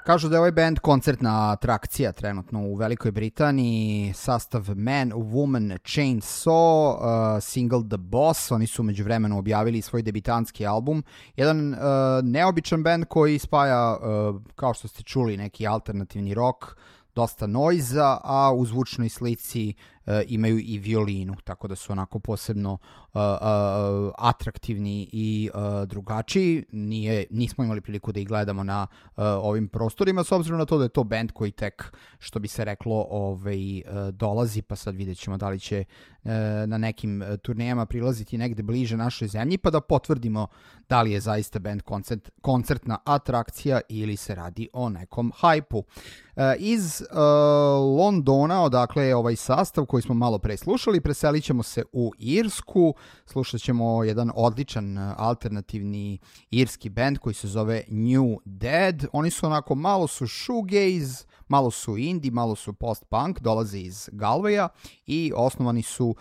Kažu da je ovaj band koncertna atrakcija trenutno u Velikoj Britaniji, sastav Man, Woman, Chainsaw, single The Boss, oni su među vremenu objavili svoj debitanski album, jedan neobičan band koji spaja, kao što ste čuli, neki alternativni rock, dosta noiza, a u zvučnoj slici imaju i violinu, tako da su onako posebno atraktivni i drugačiji. Nismo imali priliku da ih gledamo na ovim prostorima, s obzirom na to da je to band koji tek, što bi se reklo, dolazi, pa sad vidjet ćemo da li će na nekim turnejama prilaziti negde bliže našoj zemlji, pa da potvrdimo da li je zaista band koncertna atrakcija ili se radi o nekom hajpu. Iz Londona, odakle je ovaj sastav koji smo malo pre slušali, preselit ćemo se u Irsku, slušat ćemo jedan odličan alternativni irski band koji se zove New Dead. Oni su onako, malo su shoegaze, malo su indie, malo su post-punk, dolaze iz Galwaya i osnovani su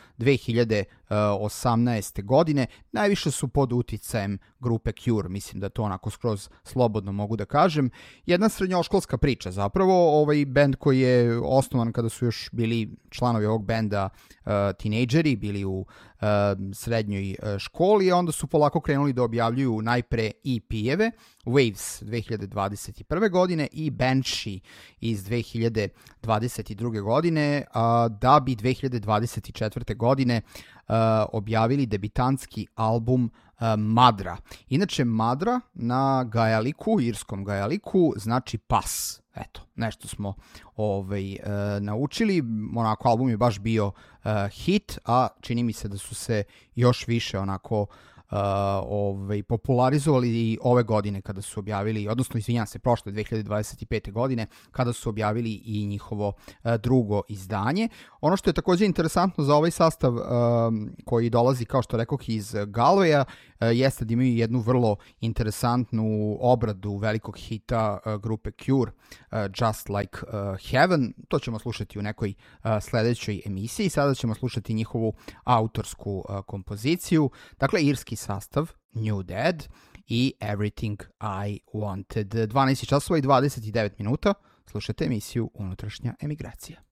2018. godine. Najviše su pod uticajem grupe Cure, mislim da to onako skroz slobodno mogu da kažem. Jedna srednjoškolska priča zapravo, ovaj band koji je osnovan kada su još bili članovi ovog benda tinejdžeri, bili u srednjoj školi, a onda su polako krenuli da objavljuju najpre EP-eve, Waves 2021. godine i Banshee iz 2022. godine, da bi 2024. godine objavili debitantski album Madra. Inače, Madra na gajaliku, irskom gajaliku, znači pas. Eto, nešto smo naučili. Onako, album je baš bio hit, a čini mi se da su se još više onako popularizovali i ove godine kada su objavili, odnosno izvinjam se, prošle 2025. godine kada su objavili i njihovo drugo izdanje. Ono što je također interesantno za ovaj sastav koji dolazi, kao što rekoh, iz Galwaya, jeste da imaju jednu vrlo interesantnu obradu velikog hita grupe Cure, Just Like Heaven. To ćemo slušati u nekoj sledećoj emisiji. Sada ćemo slušati njihovu autorsku kompoziciju. Dakle, irski sastav New Dead i Everything I Wanted. 12 časova i 29 minuta. Slušajte emisiju Unutrašnja emigracija.